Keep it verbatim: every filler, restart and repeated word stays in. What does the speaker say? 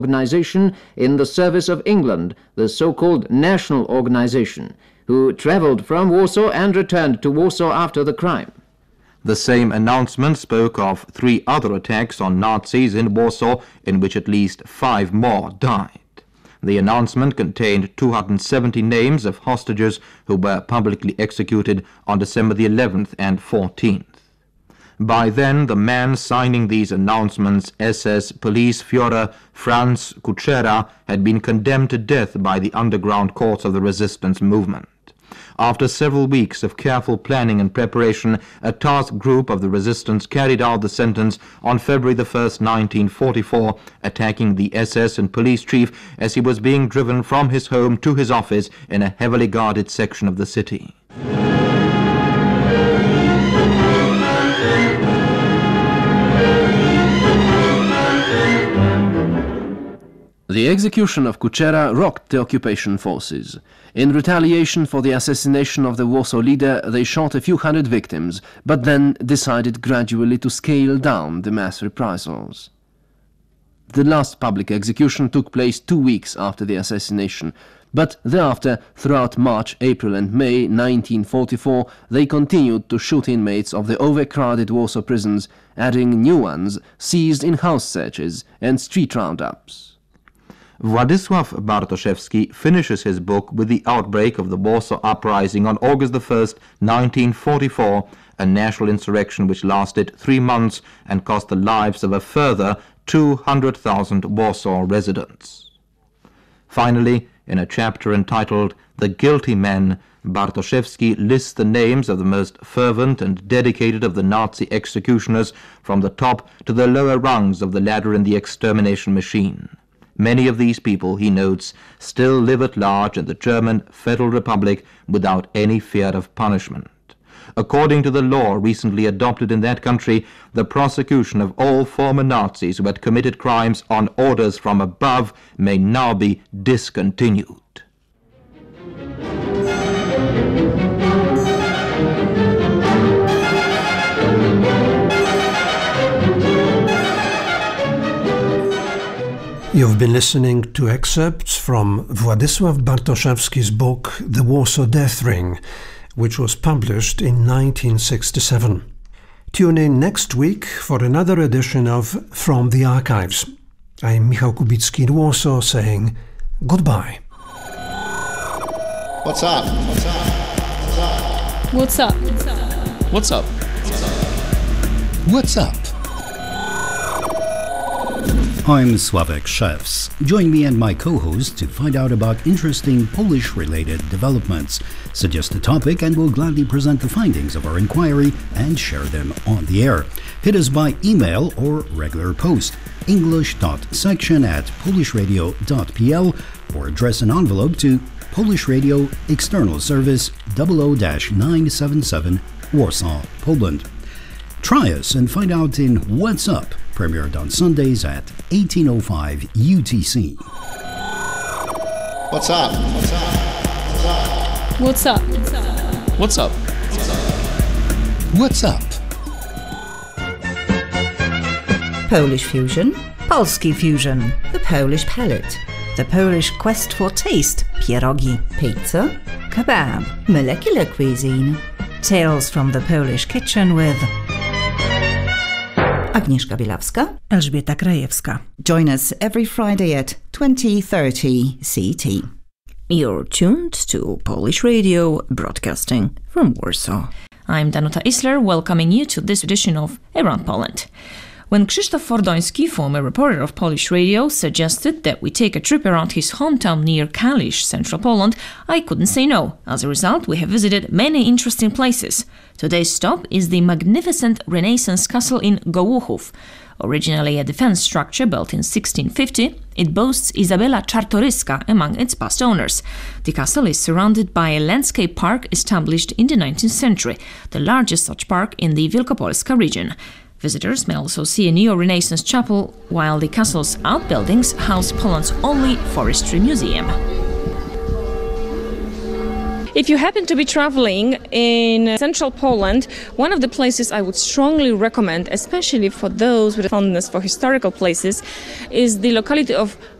organization in the service of England, the so-called National Organization, who traveled from Warsaw and returned to Warsaw after the crime. The same announcement spoke of three other attacks on Nazis in Warsaw, in which at least five more died. The announcement contained two hundred seventy names of hostages who were publicly executed on December the eleventh and fourteenth. By then, the man signing these announcements, S S Police Führer Franz Kuchera, had been condemned to death by the underground courts of the resistance movement. After several weeks of careful planning and preparation, a task group of the resistance carried out the sentence on February the first, nineteen forty-four, attacking the S S and police chief as he was being driven from his home to his office in a heavily guarded section of the city. The execution of Kuchera rocked the occupation forces. In retaliation for the assassination of the Warsaw leader, they shot a few hundred victims, but then decided gradually to scale down the mass reprisals. The last public execution took place two weeks after the assassination, but thereafter, throughout March, April and May nineteen forty-four, they continued to shoot inmates of the overcrowded Warsaw prisons, adding new ones seized in house searches and street roundups. Władysław Bartoszewski finishes his book with the outbreak of the Warsaw Uprising on August the first, nineteen forty-four, a national insurrection which lasted three months and cost the lives of a further two hundred thousand Warsaw residents. Finally, in a chapter entitled The Guilty Men, Bartoszewski lists the names of the most fervent and dedicated of the Nazi executioners from the top to the lower rungs of the ladder in the extermination machine. Many of these people, he notes, still live at large in the German Federal Republic without any fear of punishment. According to the law recently adopted in that country, the prosecution of all former Nazis who had committed crimes on orders from above may now be discontinued. You've been listening to excerpts from Władysław Bartoszewski's book The Warsaw Death Ring, which was published in nineteen sixty-seven. Tune in next week for another edition of From the Archives. I'm Michał Kubicki in Warsaw saying goodbye. What's up? What's up? What's up? What's up? What's up? I'm Sławek Szewc. Join me and my co-host to find out about interesting Polish-related developments. Suggest a topic and we'll gladly present the findings of our inquiry and share them on the air. Hit us by email or regular post, english.section at polishradio.pl, or address an envelope to Polish Radio, External Service double oh nine seven seven, Warsaw, Poland. Try us and find out in What's Up, premiered on Sundays at eighteen oh five U T C. What's up? What's up? What's up? What's up? What's up? Polish Fusion, Polski Fusion, the Polish Palette, the Polish Quest for Taste, pierogi, pizza, kebab, molecular cuisine, tales from the Polish kitchen with Agnieszka Bielawska, Elżbieta Krajewska. Join us every Friday at twenty thirty C T. You're tuned to Polish Radio, broadcasting from Warsaw. I'm Danuta Isler, welcoming you to this edition of Around Poland. When Krzysztof Fordoński, former reporter of Polish Radio, suggested that we take a trip around his hometown near Kalisz, central Poland, I couldn't say no. As a result, we have visited many interesting places. Today's stop is the magnificent Renaissance castle in Gołuchów. Originally a defense structure built in sixteen fifty, it boasts Izabela Czartoryska among its past owners. The castle is surrounded by a landscape park established in the nineteenth century, the largest such park in the Wielkopolska region. Visitors may also see a neo-Renaissance chapel, while the castle's outbuildings house Poland's only forestry museum. If you happen to be traveling in central Poland, one of the places I would strongly recommend, especially for those with a fondness for historical places, is the locality of